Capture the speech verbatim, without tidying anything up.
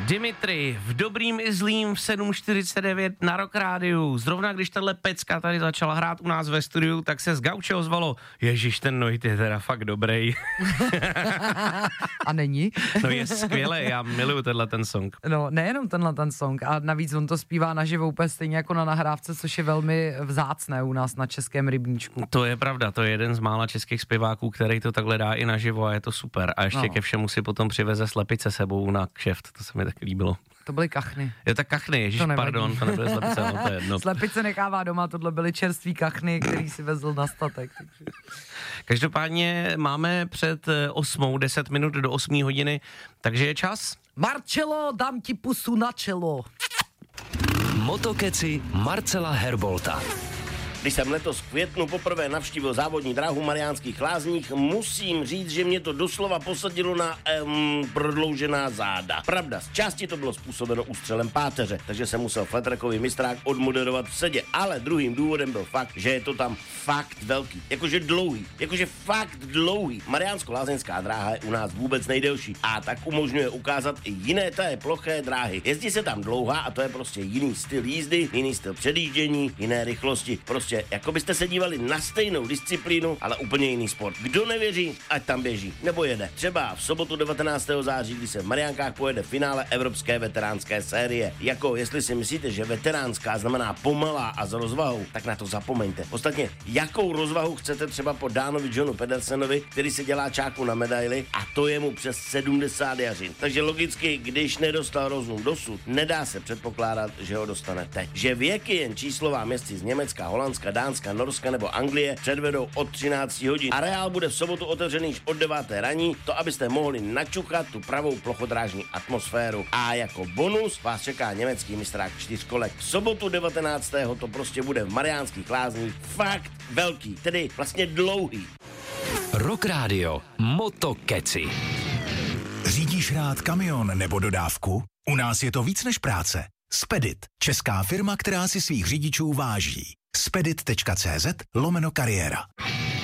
Dimitri, v dobrým i zlým v sedm čtyřicet devět na Rock Rádiu. Zrovna když tahle pecka tady začala hrát u nás ve studiu, tak se z gauče ozvalo, ježiš, ten Noit je teda fakt dobrý. A není? No je skvělé, já miluju tenhle ten song. No, nejenom tenhle ten song, a navíc on to zpívá naživo úplně stejně jako na nahrávce, což je velmi vzácné u nás na Českém rybníčku. To je pravda, to je jeden z mála českých zpěváků, který to takhle dá i naživo a je to super. A ještě no. ke všemu si potom přiveze slepice sebou na kšeft, to se mi taky líbilo. To byly kachny. Je tak kachny, ježiš, to pardon, to nebyly slepice, no to je jedno. Slepice nechává doma, tohle byly čerství kachny, který si vezl na statek. Takže. Každopádně máme před osmou, deset minut do osmé hodiny, takže je čas. Marcello, dám ti pusu na čelo. Motokeci Marcela Herbolta. Když jsem letos v květnu poprvé navštívil závodní dráhu Mariánských Lázních, musím říct, že mě to doslova posadilo na um, prodloužená záda. Pravda, z části to bylo způsobeno ústřelem páteře, takže jsem musel flattrackový mistrák odmoderovat v sedě, ale druhým důvodem byl fakt, že je to tam fakt velký, jakože dlouhý, jakože fakt dlouhý. Mariánsko-lázeňská dráha je u nás vůbec nejdelší a tak umožňuje ukázat i jiné té ploché dráhy. Jezdí se tam dlouhá a to je prostě jiný styl jízdy, jiný styl předjíždění, jiné rychlosti, prostě jako byste se dívali na stejnou disciplínu, ale úplně jiný sport. Kdo nevěří, ať tam běží, nebo jede. Třeba v sobotu devatenáctého září, kdy se v Mariánkách pojede finále Evropské veteránské série. Jako jestli si myslíte, že veteránská znamená pomalá a s rozvahou, tak na to zapomeňte. Ostatně, jakou rozvahu chcete třeba po Dánovi Johnu Pedersenovi, který se dělá čáku na medaili a to je mu přes sedmdesát jařin. Takže logicky, když nedostal rozum dosud, nedá se předpokládat, že ho dostane teď. Že věk je jen číslová městí z Německa, Holandska, Dánska, Norska nebo Anglie předvedou od třinácti hodin. Areál bude v sobotu otevřený již od deváté raní, to abyste mohli načuchat tu pravou plochodrážní atmosféru. A jako bonus vás čeká německý mistrák čtyřkolek. V sobotu devatenáctého to prostě bude v Mariánských Lázních fakt velký, tedy vlastně dlouhý. Rock Radio Motokeci. Řídíš rád kamion nebo dodávku? U nás je to víc než práce. Spedit, česká firma, která si svých řidičů váží. spedit tečka cé zet lomeno kariéra.